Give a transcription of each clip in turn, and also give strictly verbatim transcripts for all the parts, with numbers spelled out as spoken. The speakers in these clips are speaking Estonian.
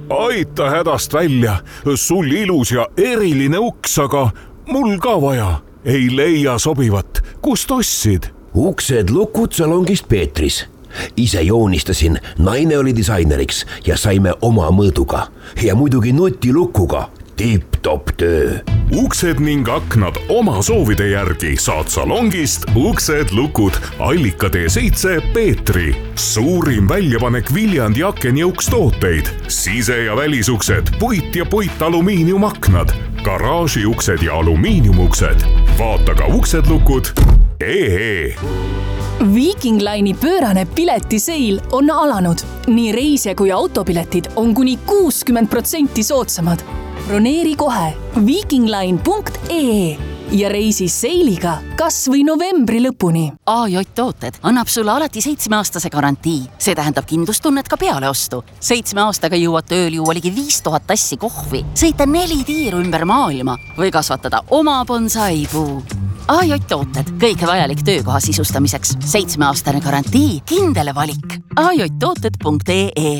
aita hädast välja, sul ilus ja eriline uks, aga mul ka vaja. Ei leia sobivat, kust ostsid? Uksed lukud salongist Peetris. Ise joonistasin, naine oli disaineriks ja saime oma mõõduga. Ja muidugi nutilukuga. Tipp-top töö. Uksed ning aknad oma soovide järgi saad salongist Uksed lukud Allika tee seitse Peetri. Suurim väljapanek Viljandi aken ja ukstooteid. Sise- ja välisuksed, puit ja puitalumiiniumaknad, garaažiuksed ja alumiiniumuksed. Vaata ka Uksed lukud. Ee. Viking Line'i pöörane piletiseil on alanud. Nii reisija kui autopiletid on kuni kuuskümmend protsenti soodsamad. Broneeri kohe vikingline punkt ee ja reisi seiliga kas või novembri lõpuni. A J tooted annab sulle alati seitsmeaastase garantii. See tähendab kindlustunnet ka peale ostu. Seitsme aastaga jõuad tööl juua ligi viis tuhat tassi kohvi, sõita neli tiiru ümber maailma või kasvatada oma bonsaipuu. A J tooted, kõike vajalik töökoha sisustamiseks. Seitsmeaastane garantii, kindel valik. A J tooted punkt ee.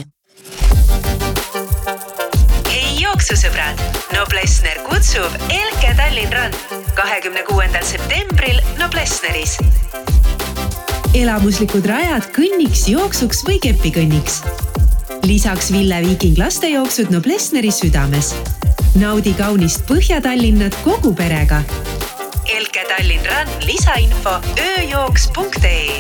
Jooksusõbrad, Noblessner kutsub Elke Tallinn Rand kahekümne kuuendal septembril Noblessneris. Elamuslikud rajad kõnniks, jooksuks või kepikõnniks. Lisaks Ville Viking lastejooksud Noblessneri südames. Naudi kaunist Põhja-Tallinnat kogu perega. Elke Tallinn Rand, lisainfo ööjooks punkt ee.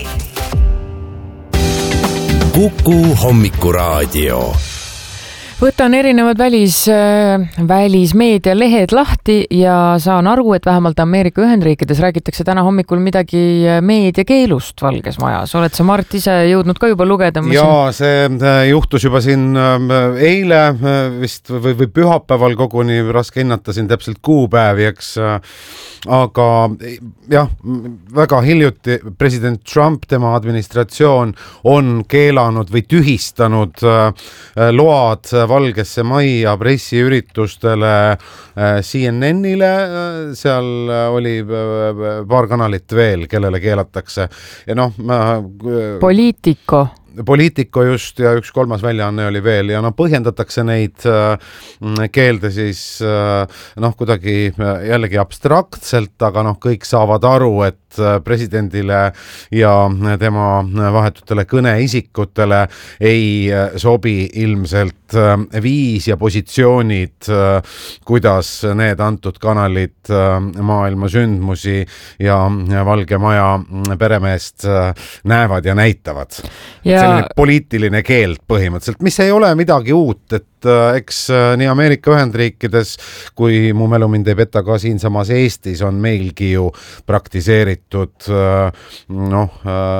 Kuku hommikuraadio. Võtan erinevad välis, välismeedia lehed lahti ja saan aru, et vähemalt Ameerika Ühendriikides räägitakse täna hommikul midagi meediakeelust Valges Majas. Oled sa, Mart, ise jõudnud ka juba lugeda? Jaa, see juhtus juba siin eile vist või, või pühapäeval koguni, raske hinnata siin täpselt kuupäevi, eks. Aga jah, väga hiljuti president Trump, tema administratsioon on keelanud või tühistanud load Valgesse Majja pressiüritustele C N N-ile, seal oli paar kanalit veel, kellele keelatakse. Ja noh, Politico. Politico just ja üks kolmas väljaanne oli veel ja no põhjendatakse neid keelde siis noh kuidagi jällegi abstraktselt, aga noh kõik saavad aru, et presidendile ja tema vahetutele kõneisikutele ei sobi ilmselt viis ja positsioonid, kuidas need antud kanalid maailma sündmusi ja Valge Maja peremeest näevad ja näitavad. Ja selline poliitiline keeld põhimõtteliselt, mis ei ole midagi uut, et eks nii Ameerika Ühendriikides kui mu mälu mind ei peta ka siinsamas Eestis on meilgi ju praktiseeritud noh,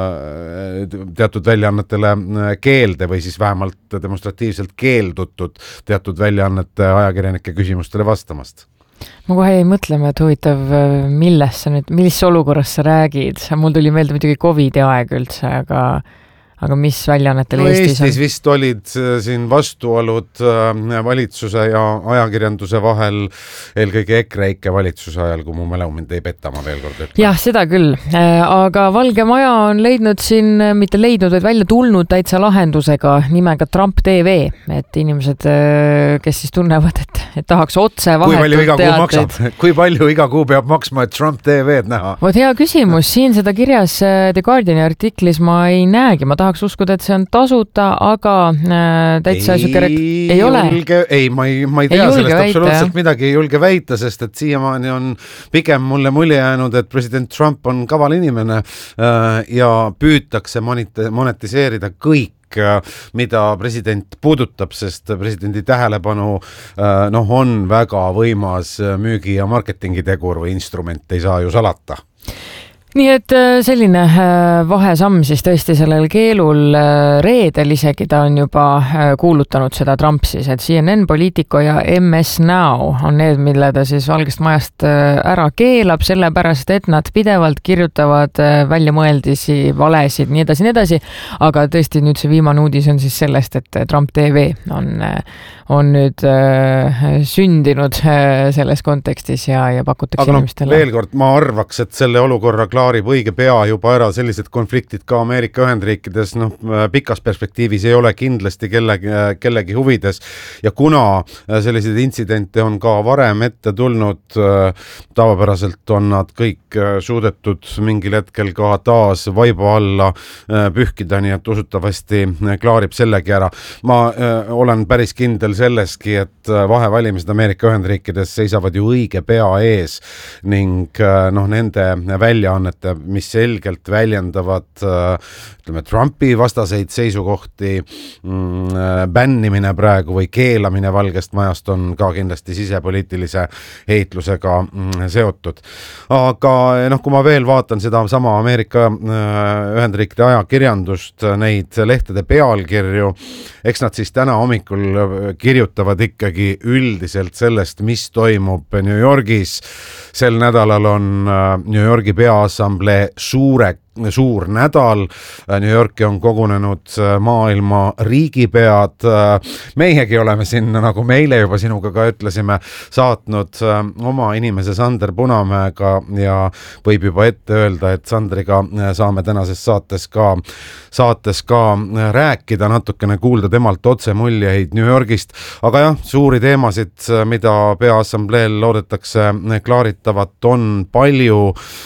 teatud väljaannetele keelde või siis vähemalt demonstratiivselt keeldutud teatud väljaannete ajakirjanike küsimustele vastamast. Ma kohe ei mõtlema, et huvitav, milles sa nüüd, millise olukorras sa räägid. Mul tuli meelde muidugi Covidi aeg üldse, aga aga mis väljaannetel no, Eestis on? Eestis vist olid siin vastuolud valitsuse ja ajakirjanduse vahel eelkõige EKREIKE valitsuse ajal, kui mu mälu mind ei peta, ma veel kord ütlen. Jah, seda küll. Aga Valge Maja on leidnud siin, mitte leidnud, vaid välja tulnud täitsa lahendusega nimega Trump T V, et inimesed, kes siis tunnevad, et, et tahaks otse vahetult kui palju iga kuu maksab? Kui palju iga kuu peab maksma, et Trump T V-d näha? Vot hea küsimus. Siin seda kirjas The Guardiani artiklis ma ei näegi. Ma tahaks uskuda, et see on tasuta, aga äh, täitsa ei, re... ei ole. Julge, ei, ma ei, ma ei tea ei sellest väita, absoluutselt jah. Midagi ei julge väita, sest et siiamaani on pigem mulle mulje jäänud, et president Trump on kaval inimene äh, ja püütakse monite, monetiseerida kõik, mida president puudutab, sest presidendi tähelepanu äh, noh, on väga võimas müügi- ja marketingitegur või instrument, ei saa ju salata. Nii et selline vahesamm siis tõesti sellel keelul reedel isegi ta on juba kuulutanud seda Trump siis, et C N N, Politico ja M S Now on need, mille ta siis Valgest Majast ära keelab, sellepärast, et nad pidevalt kirjutavad väljamõeldisi, valesid, nii edasi, nii edasi, aga tõesti nüüd see viimane uudis on siis sellest, et Trump T V on, on nüüd sündinud selles kontekstis ja, ja pakutakse aga inimestele. Aga veel kord, ma arvaks, et selle olukorra klaar klaarib õige pea juba ära sellised konfliktid ka Ameerika Ühendriikides, noh, pikas perspektiivis ei ole kindlasti kellegi, kellegi huvides ja kuna selliseid intsidente on ka varem ette tulnud, tavapäraselt on nad kõik suudetud mingil hetkel ka taas vaiba alla pühkida, nii et usutavasti klaarib sellegi ära. Ma olen päris kindel selleski, et vahevalimised Ameerika Ühendriikides seisavad ju õige pea ees ning noh, nende väljaannete, mis selgelt väljendavad ütleme, Trumpi vastaseid seisukohti, mm, bännimine praegu või keelamine Valgest Majast on ka kindlasti sisepoliitilise heitlusega mm, seotud. Aga noh, kui ma veel vaatan seda sama Ameerika Ühendriikide ajakirjandust, neid lehtede pealkirju, eks nad siis täna hommikul kirjutavad ikkagi üldiselt sellest, mis toimub New Yorgis. Sel nädalal on New Yorgi peaassamblee suure suur nädal. New Yorki on kogunenud maailma riigipead. Meiegi oleme sinna, nagu meile juba sinuga ka ütlesime, saatnud oma inimese Sander Punamäega ja võib juba ette öelda, et Sandriga saame tänases saates ka, saates ka rääkida, natukene kuulda temalt otse muljeid New Yorgist. Aga jah, suuri teemasid, mida peaassambleel loodetakse klaaritavat, on palju.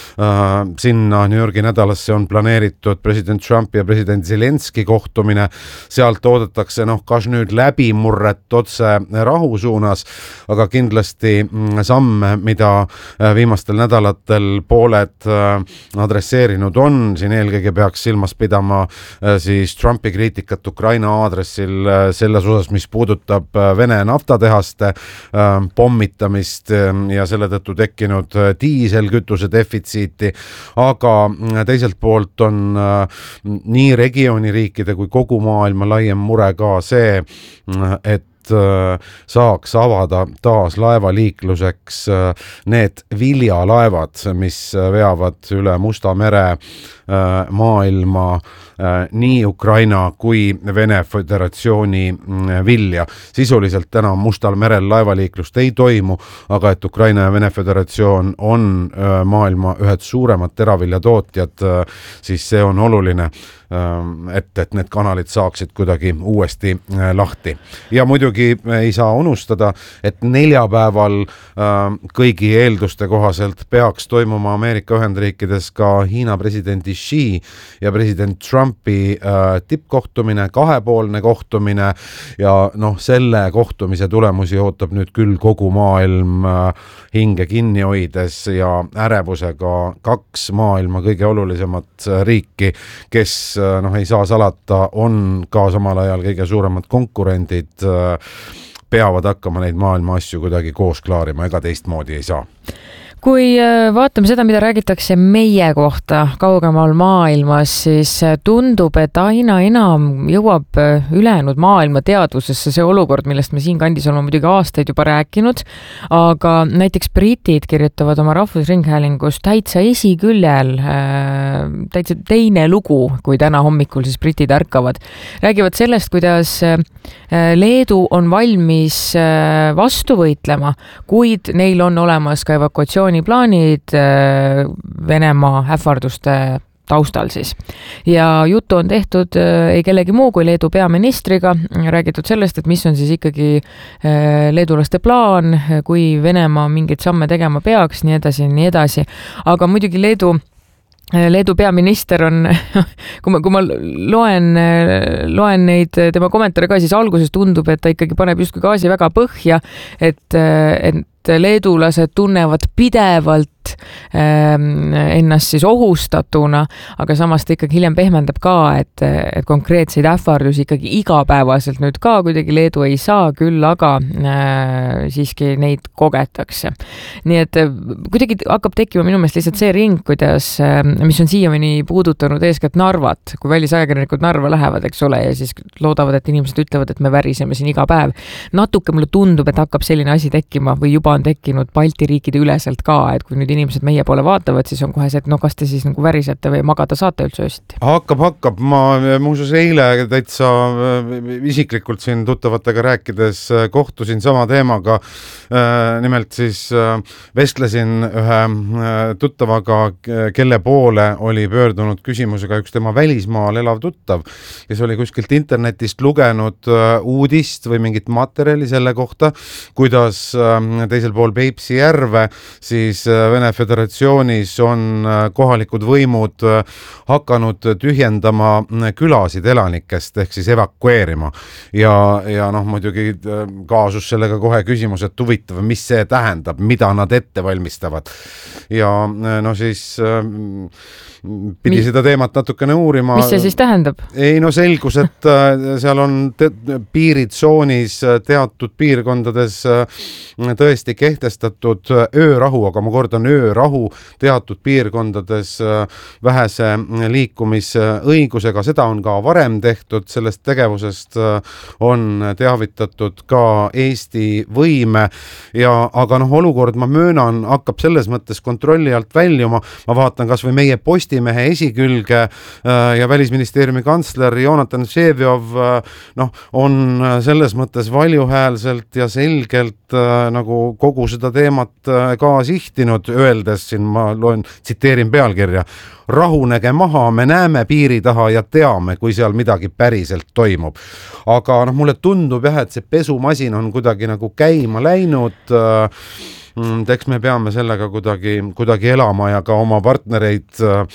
Sinna New Yorgi nädalas see on planeeritud president Trump ja president Zelenski kohtumine. Sealt oodatakse, noh, kas nüüd läbimurret otse rahu suunas, aga kindlasti samme, mida viimastel nädalatel pooled adresseerinud on. Siin eelkõige peaks silmas pidama siis Trumpi kriitikat Ukraina aadressil selles osas, mis puudutab Vene naftatehaste pommitamist ja selle tõttu tekkinud diiselkütuse defitsiiti, aga teisalt poolt on nii regiooni riikide kui kogu maailma laiem mure ka see, et saaks avada taas laevaliikluseks need viljalaevad, mis veavad üle Musta mere maailma nii Ukraina kui Vene Föderatsiooni vilja. Sisuliselt täna Mustal merel laevaliiklust ei toimu, aga et Ukraina ja Vene Föderatsioon on maailma ühed suuremad teraviljatootjad, siis see on oluline, et, et need kanalid saaksid kuidagi uuesti lahti. Ja muidugi ei saa unustada, et neljapäeval kõigi eelduste kohaselt peaks toimuma Ameerika Ühendriikides ka Hiina presidendi Xi ja president Trumpi äh, tippkohtumine, kahepoolne kohtumine ja noh, selle kohtumise tulemusi ootab nüüd küll kogu maailm äh, hinge kinni hoides ja ärevusega kaks maailma kõige olulisemat riiki, kes äh, noh, ei saa salata, on ka samal ajal kõige suuremad konkurendid, äh, peavad hakkama neid maailma asju kuidagi koos klaarima, ega teistmoodi ei saa. Kui vaatame seda, mida räägitakse meie kohta kaugemal maailmas, siis tundub, et aina enam jõuab ülejäänud maailma teadvusesse see olukord, millest me siin kandis oleme muidugi aastaid juba rääkinud, aga näiteks britid kirjutavad oma rahvusringhäälingus täitsa esiküljel, täitsa teine lugu, kui täna hommikul siis britid ärkavad. Räägivad sellest, kuidas Leedu on valmis vastu võitlema, kuid neil on olemas ka evakuatsioon plaanid Venemaa ähvarduste taustal siis. Ja juttu on tehtud ei kellegi muu kui Leedu peaministriga, räägitud sellest, et mis on siis ikkagi leedulaste plaan, kui Venemaa mingeid samme tegema peaks, nii edasi, nii edasi. Aga muidugi Leedu Leedu peaminister on, kui ma, kui ma loen, loen neid tema kommentaare ka, siis alguses tundub, et ta ikkagi paneb justkui gaasi väga põhja, et, et leedulased tunnevad pidevalt ennast siis ohustatuna, aga samas ta ikkagi hiljem pehmendab ka, et, et konkreetseid ähvardusi ikkagi igapäevaselt nüüd ka kuidagi Leedu ei saa, küll aga äh, siiski neid kogetakse. Nii et kuidagi hakkab tekkima minu meelest lihtsalt see ring, kuidas, mis on siiamaani puudutanud eeskätt Narvat, kui välisajakirjanikud Narva lähevad, eks ole, ja siis loodavad, et inimesed ütlevad, et me väriseme siin iga päev. Natuke mulle tundub, et hakkab selline asi tekkima või juba on tekkinud Balti riikide üleselt ka, et kui nüüd inimesed inimesed meie poole vaatavad, siis on kohe see, et no kas te siis nagu värisete või magada saate üldse öösiti? Hakkab, hakkab. Ma muuseas eile täitsa isiklikult siin tuttavatega rääkides kohtusin sama teemaga. Nimelt siis vestlesin ühe tuttavaga, kelle poole oli pöördunud küsimusega üks tema välismaal elav tuttav, kes oli kuskilt internetist lugenud uudist või mingit materjali selle kohta, kuidas teisel pool Peipsi järve siis Vene Föderatsioonis on kohalikud võimud hakanud tühjendama külasid elanikest ehk siis evakueerima. Ja, ja noh, muidugi kaasus sellega kohe küsimus, et huvitav, mis see tähendab, mida nad ette valmistavad. Ja no siis pidi Mi... seda teemat natukene uurima. Mis see siis tähendab? Ei no selgus, et seal on te- piiritsoonis teatud piirkondades tõesti kehtestatud öörahu, aga ma kordan öörahu teatud piirkondades vähese liikumisõigusega. Seda on ka varem tehtud, sellest tegevusest on teavitatud ka Eesti võime ja aga noh, olukord ma möönan, hakkab selles mõttes kontrolli alt väljuma. Ma vaatan kas või meie Postimehe esikülge ja Välisministeeriumi kantsler Jonatan Vseviov noh, on selles mõttes valjuhäälselt ja selgelt nagu kogu seda teemat ka sihtinud, öeldes siin, ma loen, tsiteerin pealkirja, rahunege maha, me näeme piiri taha ja teame, kui seal midagi päriselt toimub. Aga noh, mulle tundub jah, et see pesumasin on kuidagi nagu käima läinud, eks me peame sellega kuidagi, kuidagi elama ja ka oma partnereid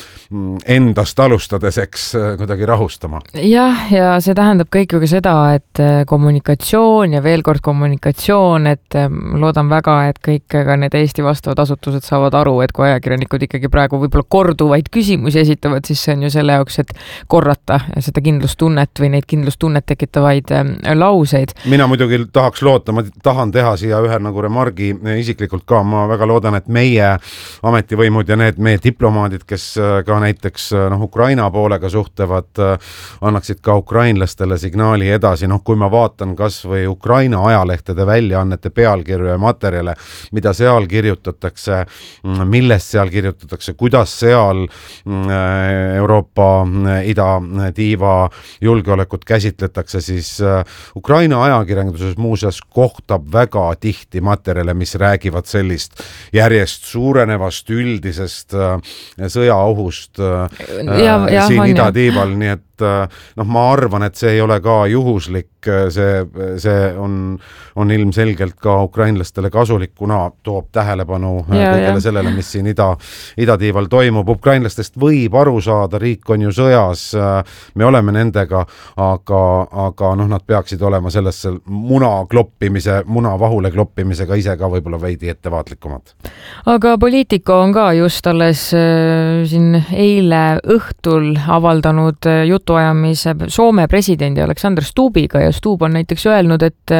endast alustades eks kuidagi rahustama. Jah, ja see tähendab kõik ju ka seda, et kommunikatsioon ja veel kord kommunikatsioon, et loodan väga, et kõik ka need Eesti vastavad asutused saavad aru, et kui ajakirjanikud ikkagi praegu võib-olla korduvaid küsimusi esitavad, siis see on ju selle jaoks, et korrata seda kindlustunnet või neid kindlustunnet tekitavaid lauseid. Mina muidugi tahaks loota, ma tahan teha siia ühe nagu remargi isiklikult ka, ma väga loodan, et meie ametivõimud ja need meie diplomaadid, kes ka näiteks noh, Ukraina poolega suhtlevad, annaksid ka ukrainlastele signaali edasi. Noh, kui ma vaatan kas või Ukraina ajalehtede väljaannete pealkirju ja materjale, mida seal kirjutatakse, millest seal kirjutatakse, kuidas seal Euroopa idatiiva julgeolekut käsitletakse, siis Ukraina ajakirjanduses muuseas kohtab väga tihti materjale, mis räägivad sellist järjest suurenevast üldisest sõjaohust ja, ja, siin idatiival, nii et noh, ma arvan, et see ei ole ka juhuslik, see, see on, on ilmselgelt ka ukrainlastele kasulik, kuna toob tähelepanu ja, kõigele ja. sellele, mis siin ida, idatiival toimub. Ukrainlastest võib aru saada, riik on ju sõjas, me oleme nendega, aga, aga noh, nad peaksid olema sellesse muna kloppimise, muna vahule kloppimisega ise ka võib-olla veidi ettevaatlikumad. Aga Politico on ka just alles äh, siin eile õhtul avaldanud jutt jutuajamise Soome presidendi Alexander Stubbiga ja Stubb on näiteks öelnud, et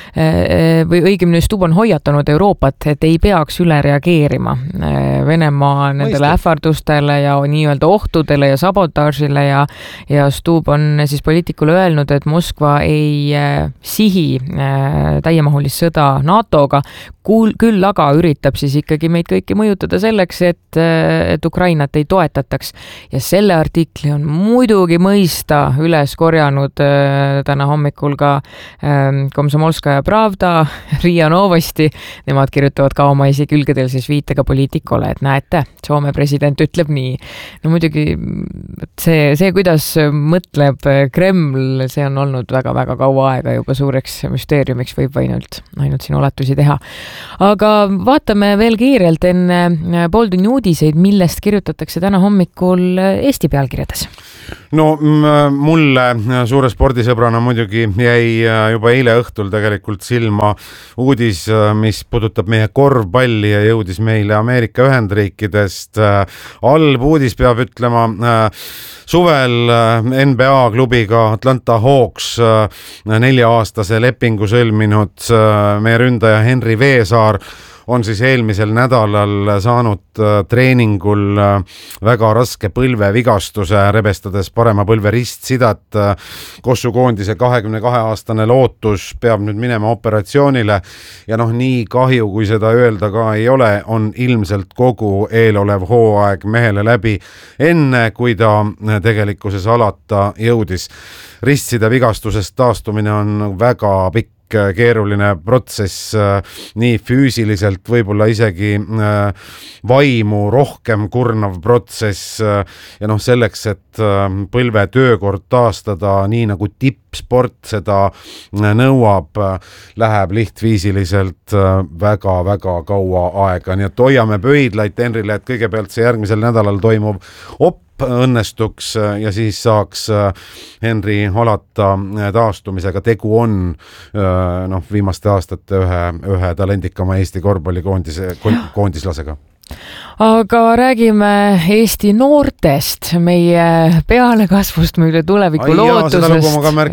või õigemini Stubb on hoiatanud Euroopat, et ei peaks üle reageerima Venemaa nendele ähvardustele ja nii-öelda ohtudele ja sabotaažile ja, ja Stubb on siis Politicule öelnud, et Moskva ei sihi täiemahulist sõda NATOga, küll aga üritab siis ikkagi meid kõiki mõjutada selleks, et, et Ukrainat ei toetataks ja selle artikli on muidugi mõista üles korjanud äh, täna hommikul ka äh, Komsomolskaja Pravda, Riia Novosti, nemad kirjutavad ka oma esikülgedel siis viitega Politicole, et näete, Soome president ütleb nii. No muidugi see, see kuidas mõtleb Kreml, see on olnud väga-väga kaua aega juba suureks müsteeriumiks, võib ainult, ainult siin oletusi teha. Aga vaatame veel kiirelt enne pooltunni uudiseid, millest kirjutatakse täna hommikul Eesti pealkirjades. No mulle suure spordisõbrana muidugi jäi juba eile õhtul tegelikult silma uudis, mis puudutab meie korvpalli ja jõudis meile Ameerika Ühendriikidest. Halb uudis peab ütlema, suvel N B A klubiga Atlanta Hawks nelja aastase lepingu sõlminud meie ründaja Henri Veesaar on siis eelmisel nädalal saanud treeningul väga raske põlvevigastuse, rebestades parema põlve ristsidat. Kossu koondise kahekümne kahe aastane Lootus peab nüüd minema operatsioonile ja noh, nii kahju, kui seda öelda ka ei ole, on ilmselt kogu eelolev hooaeg mehele läbi, enne kui ta tegelikkuses alata jõudis. Ristside vigastusest taastumine on väga pikk keeruline protsess, nii füüsiliselt, võib-olla isegi vaimu rohkem kurnav protsess ja noh, selleks, et põlve töökord taastada nii nagu tippsport seda nõuab, läheb lihtviisiliselt väga-väga kaua aega, nii et hoiame pöidlaid Henrile, et kõigepealt see järgmisel nädalal toimuv op õnnestuks ja siis saaks Henri alata taastumisega. Tegu on noh, viimaste aastate ühe, ühe talendikama Eesti korvpallikoondise koondislasega. Aga räägime Eesti noortest, meie pealekasvust, meie tuleviku lootusest.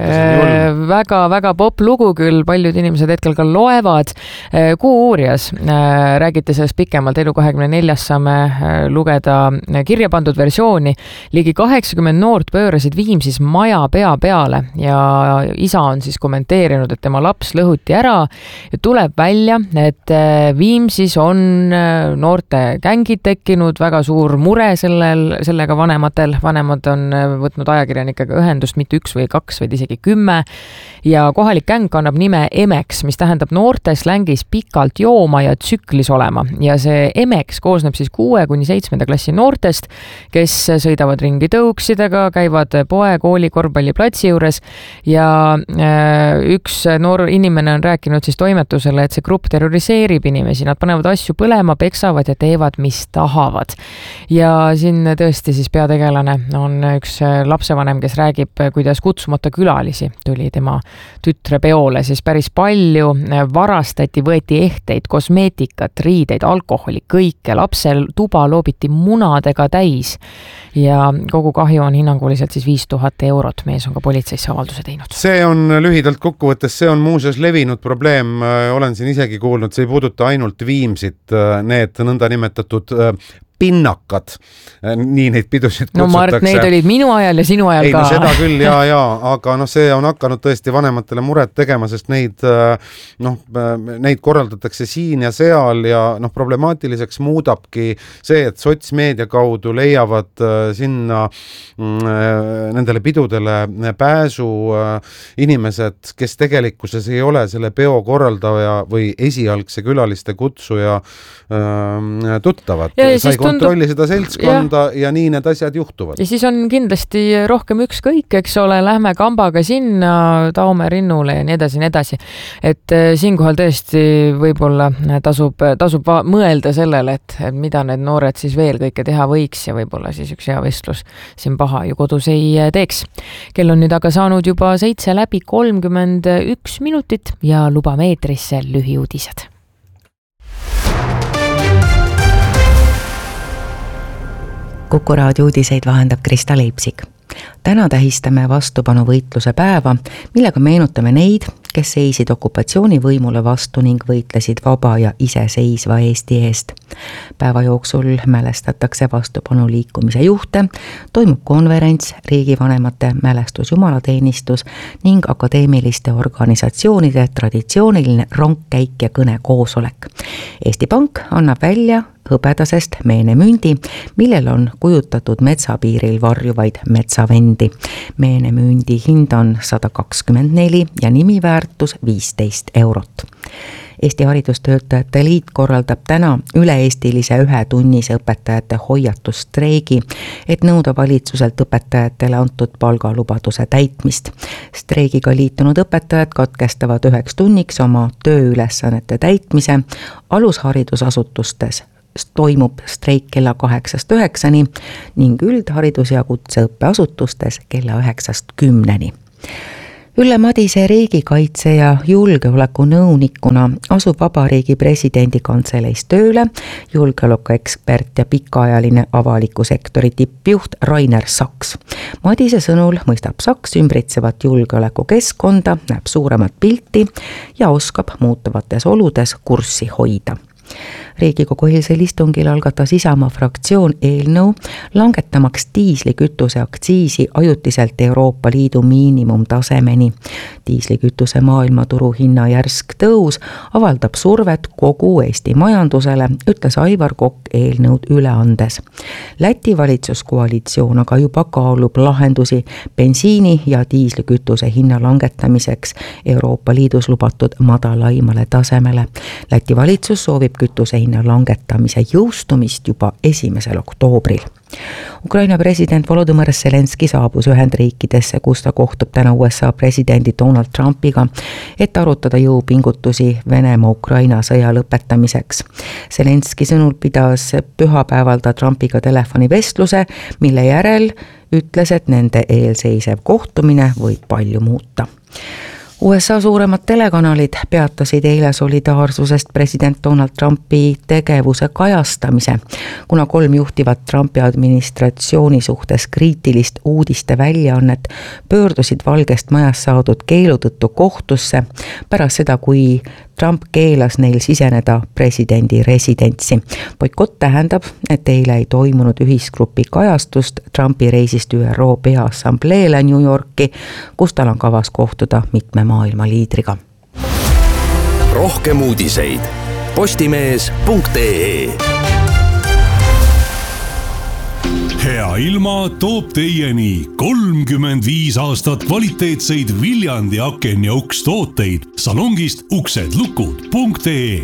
Väga-väga pop lugu küll, paljud inimesed hetkel ka loevad. Kuu uurijas räägite sellest pikemalt, Elu kahekümne neljas saame lugeda kirja pandud versiooni. Ligi kaheksakümmend noort pöörasid Viimsis maja pea peale ja isa on siis kommenteerinud, et tema laps lõhuti ära ja tuleb välja, et Viimsis on noorte gängid tekkinud, väga suur mure sellel, sellega vanematel. Vanemad on võtnud ajakirjanikega ühendust mitte üks või kaks, vaid isegi kümme. Ja kohalik gäng kannab nime Emeks, mis tähendab noorte slängis pikalt jooma ja tsüklis olema. Ja see Emeks koosneb siis kuue kuni seitsmenda klassi noortest, kes sõidavad ringi tõuksidega, käivad poe, kooli, korvpalliplatsi juures ja üks noor inimene on rääkinud siis toimetusele, et see grupp terroriseerib inimesi, nad panevad asju põlema, peksavad ja teevad, mis tahavad. Ja siin tõesti siis peategelane on üks lapsevanem, kes räägib, kuidas kutsumata külalisi tuli tema tütre peole, siis päris palju varastati, võeti ehteid, kosmeetikat, riideid, alkoholi, kõike. Lapsel tuba loobiti munadega täis ja kogu kahju on hinnanguliselt siis viis tuhat eurot. Mees on ka politseisse avalduse teinud. See on lühidalt kokkuvõttes, see on muuseas levinud probleem. Olen siin isegi kuulnud, see ei puuduta ainult Viimsit, need nõnda nimetatud pinnakad, nii neid pidusid kutsutakse. No Mart, neid olid minu ajal ja sinu ajal ei, ka. Ei, no seda küll, jaa, jaa, aga no see on hakanud tõesti vanematele muret tegema, sest neid, noh, neid korraldatakse siin ja seal ja noh, problemaatiliseks muudabki see, et sotsmeedia kaudu leiavad sinna nendele pidudele pääsu inimesed, kes tegelikkuses ei ole selle peo korraldaja või esialgse külaliste kutsuja tuttavad. Ja, ja sai kontrolli seda seltskonda ja. ja nii need asjad juhtuvad. Ja siis on kindlasti rohkem ükskõik, eks ole, lähme kambaga sinna, Taome rinnule ja nii edasi, nii edasi. Et siinkohal tõesti võib-olla tasub, tasub mõelda sellele, et mida need noored siis veel kõike teha võiks ja võib-olla siis üks hea vestlus siin paha ju kodus ei teeks. Kell on nüüd aga saanud juba seitse läbi kolmkümmend üks minutit ja lubame eetrisse lühiuudised. Kuku raadio uudiseid vahendab Krista Leipsik. Täna tähistame vastupanuvõitluse päeva, millega meenutame neid, kes seisid okupatsioonivõimule vastu ning võitlesid vaba ja iseseisva Eesti eest. Päeva jooksul mälestatakse vastupanu liikumise juhte, toimub konverents, riigivanemate mälestus jumalateenistus ning akadeemiliste organisatsioonide traditsiooniline rongkäik ja kõnekoosolek. Eesti Pank annab välja hõbedasest meenemündi, millel on kujutatud metsapiiril varjuvaid metsavendi. Meenemündi hind on sada kakskümmend neli ja nimiväärtus viisteist eurot. Eesti Haridustöötajate Liit korraldab täna üle-eestilise ühetunnise õpetajate hoiatusstreigi, et nõuda valitsuselt õpetajatele antud palgalubaduse täitmist. Streigiga liitunud õpetajad katkestavad üheks tunniks oma tööülesannete täitmise alusharidusasutustes. Toimub streik kella kaheksast üheksani ning üldharidus- ja kutseõppeasutustes kella üheksast kümneni. Ülle Madise riigikaitse ja julgeoleku nõunikuna asub Vabariigi presidendi kantseleis tööle julgeolekuekspert ja pikaajaline avaliku sektori tippjuht Rainer Saks. Madise sõnul mõistab Saks ümbritsevat julgeolekukeskkonda, näeb suuremat pilti ja oskab muutuvates oludes kurssi hoida. Riigikogu eilsel istungil algatas Isamaa fraktsioon eelnõu langetamaks diislikütuse aktsiisi ajutiselt Euroopa Liidu miinimumtasemeni. Diislikütuse maailmaturu hinna järsk tõus avaldab survet kogu Eesti majandusele, ütles Aivar Kokk eelnõud üle andes. Läti valitsuskoalitsioon aga juba kaalub lahendusi bensiini ja diislikütuse hinna langetamiseks Euroopa Liidus lubatud madalaimale tasemele. Läti valitsus soovib kütuse hinna langetamise jõustumist juba esimesel oktoobril. Ukraina president Volodõmõr Zelenski saabus Ühendriikidesse, kus ta kohtub täna U S A presidendi Donald Trumpiga, et arutada jõupingutusi Venemaa-Ukraina sõja lõpetamiseks. Zelenski sõnul pidas pühapäeval ta Trumpiga telefonivestluse, mille järel ütles, et nende eelseisev kohtumine võib palju muuta. U S A suuremad telekanalid peatasid eile solidaarsusest president Donald Trumpi tegevuse kajastamise, kuna kolm juhtivat Trumpi administratsiooni suhtes kriitilist uudiste väljaannet pöördusid Valgest majast saadud keelu tõttu kohtusse pärast seda, kui Trump keelas neil siseneda presidendi residentsi. Boikott tähendab, et eile ei toimunud ühisgrupi kajastust Trumpi reisist Ü R O Peaassambleele New Yorki, kus tal on kavas kohtuda mitme maailma liidriga. Rohkem uudiseid postimees punkt ee. Hea ilma toob teieni kolmkümmend viis aastat kvaliteetseid Viljandi aken- ja ukstooteid salongist uksedlukud punkt ee.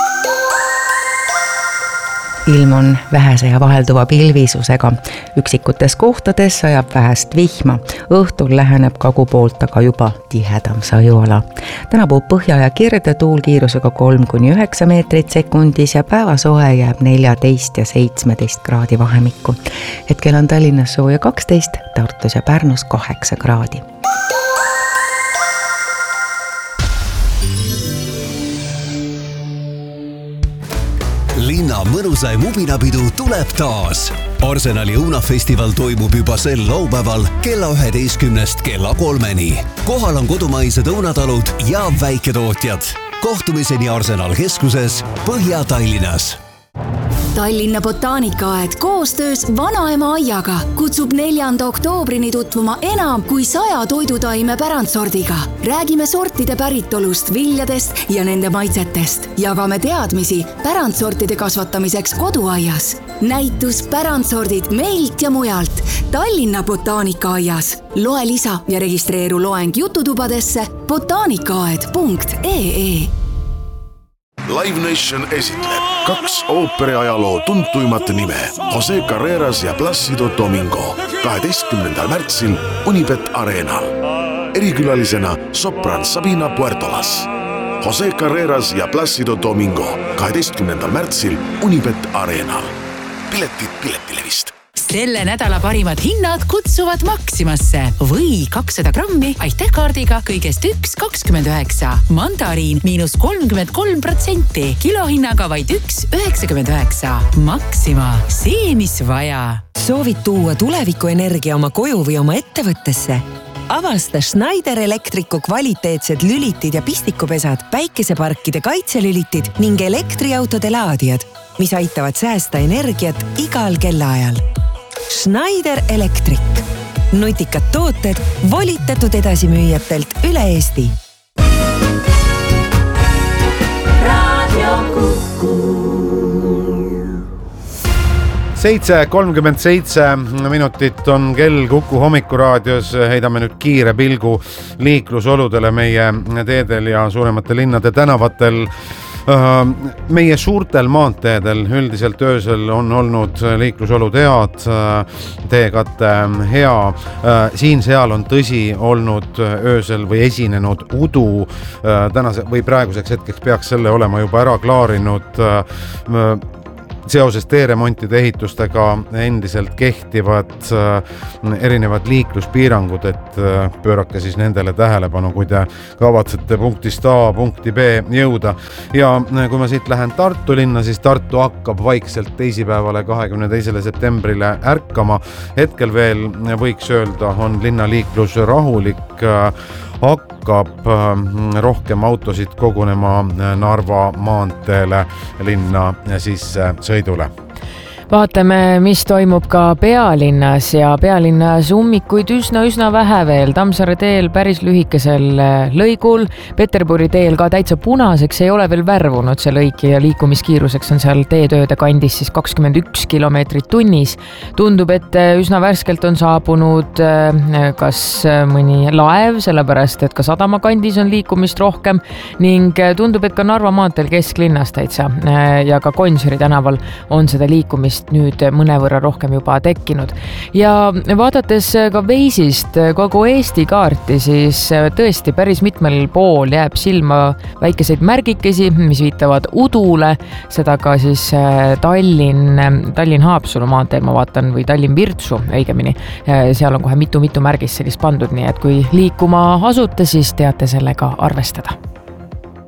Ilm on vähese ja vahelduva pilvisusega. Üksikutes kohtades sajab vähest vihma. Õhtul läheneb kagu poolt aga juba tihedam sajuala. Täna puhub põhja- ja kirde tuul kiirusega kolm kuni üheksa meetrit sekundis ja päevasoe jääb neljateist ja seitsmeteist kraadi vahemikku. Hetkel on Tallinnas sooja kaksteist, Tartus ja Pärnus kaheksa kraadi. Linna mõnusaim ubinapidu tuleb taas. Arsenali õunafestival toimub juba sel laupäeval kella üheteistkümnest kella kolmeni. Kohal on kodumaised õunatalud ja väiketootjad. Kohtumiseni Arsenal keskuses Põhja-Tallinnas. Tallinna botaanikaaed koostöös Vanaema aiaga kutsub neljanda oktoobrini tutvuma enam kui saja toidutaime pärandsordiga. Räägime sortide päritolust, viljadest ja nende maitsetest. Jagame teadmisi pärandsortide kasvatamiseks koduaias. Näitus pärandsordid meilt ja mujalt Tallinna botaanikaaaias. Loe lisa ja registreeru loeng jututubadesse botaanikaaed punkt ee. Live Nation esitleb kaks ooperiajaloo tuntuimat nime, Jose Carreras ja Plácido Domingo, kaheteistkümnendal märtsil Unibet Arenal. Erikülalisena sopran Sabina Puertolas. Jose Carreras ja Plácido Domingo, kaheteistkümnendal märtsil Unibet Arenal. Piletid Piletilevist. Selle nädala parimad hinnad kutsuvad Maximasse või kakssada grammi Aitäh kaardiga kõigest üks kakskümmend üheksa. Mandariin miinus kolmkümmend kolm protsenti, kilohinnaga vaid üks üheksakümmend üheksa. Maxima, see mis vaja. Soovid tuua tulevikuenergia oma koju või oma ettevõttesse? Avasta Schneider Electricu kvaliteetsed lülitid ja pistikupesad, päikeseparkide kaitselülitid ning elektriautode laadijad, mis aitavad säästa energiat igal kellaajal. Schneider Electric. Nutikad tooted volitatud edasimüüjatelt üle Eesti. Radio Kuku. seitse kolmkümmend seitse minutit on kell Kuku hommikuraadios. Heidame nüüd kiire pilgu liiklusoludele meie teedel ja suuremate linnade tänavatel. Meie suurtel maanteedel üldiselt öösel on olnud liiklusolud head, teekatte hea. Siin-seal on tõsi olnud öösel või esinenud udu. Tänase või praeguseks hetkeks peaks selle olema juba ära klaarinud. Seoses teeremontide ehitustega endiselt kehtivad erinevad liikluspiirangud, et pöörake siis nendele tähelepanu, kui te kavatsete punktist A punkti B jõuda. Ja kui ma siit lähen Tartu linna, siis Tartu hakkab vaikselt teisipäevale kahekümne teisele septembrile ärkama. Hetkel veel võiks öelda, on linnaliiklus rahulik. hakkab rohkem autosid kogunema Narva maanteele linna sisse sõidule. Vaatame, mis toimub ka pealinnas ja pealinnas ummikuid üsna-üsna vähe veel. Tammsaare teel päris lühikesel lõigul, Peterburi teel ka täitsa punaseks ei ole veel värvunud see lõik ja liikumiskiiruseks on seal teetööde kandis siis kakskümmend üks kilomeetrit tunnis. Tundub, et üsna värskelt on saabunud kas mõni laev, sellepärast et ka sadama kandis on liikumist rohkem ning tundub, et ka Narva maanteel kesklinnas täitsa ja ka Gonsiori tänaval on seda liikumist nüüd mõnevõrra rohkem juba tekkinud. Ja vaadates ka Veisist kogu Eesti kaarti, siis tõesti päris mitmel pool jääb silma väikeseid märgikesi, mis viitavad udule, seda ka siis Tallinn, Tallinn-Haapsalu maanteel ma vaatan või Tallinn-Virtsu õigemini. Seal on kohe mitu-mitu märgist sellist pandud, nii et kui liikuma asute, siis teate sellega arvestada.